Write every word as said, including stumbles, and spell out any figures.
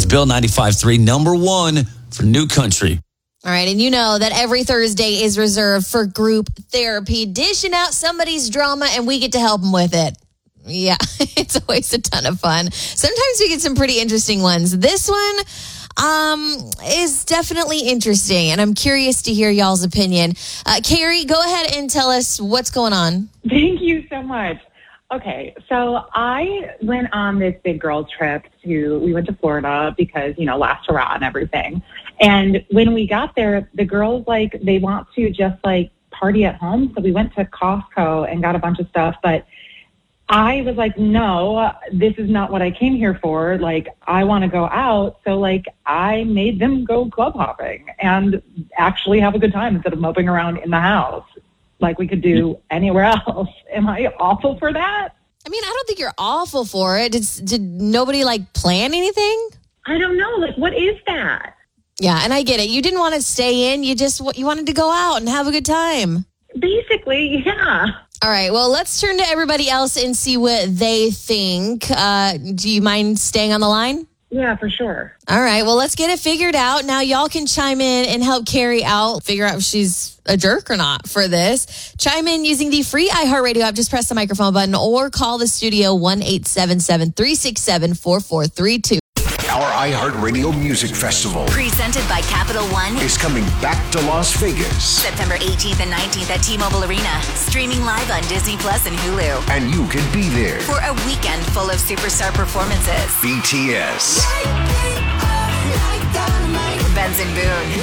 It's Bill ninety-five three, number one for New Country. All right, and you know that every Thursday is reserved for group therapy, dishing out somebody's drama, and we get to help them with it. Yeah, it's always a ton of fun. Sometimes we get some pretty interesting ones. This one um, is definitely interesting, and I'm curious to hear y'all's opinion. Uh, Carrie, go ahead and tell us what's going on. Thank you so much. Okay, so I went on this big girls trip to, we went to Florida because, you know, last hurrah and everything. And when we got there, the girls, like, they want to just, like, party at home. So we went to Costco and got a bunch of stuff. But I was like, no, this is not what I came here for. Like, I want to go out. So, like, I made them go club hopping and actually have a good time instead of moping around in the house like we could do anywhere else. Am I awful for that? I mean, I don't think you're awful for it. Did, did nobody, like, plan anything? I don't know. Like, what is that? Yeah, and I get it. You didn't want to stay in. You just you wanted to go out and have a good time. Basically, yeah. All right, well, let's turn to everybody else and see what they think. Uh, do you mind staying on the line? Yeah, for sure. All right, well, let's get it figured out. Now, y'all can chime in and help Carrie out, figure out if she's a jerk or not for this. Chime in using the free iHeartRadio app. Just press the microphone button or call the studio one eight seven seven, three six seven, four four three two. Our iHeartRadio Music Festival, presented by Capital One, is coming back to Las Vegas. September eighteenth and nineteenth at T-Mobile Arena. Streaming live on Disney Plus and Hulu. And you can be there for a weekend full of superstar performances. B T S, Benson Boone,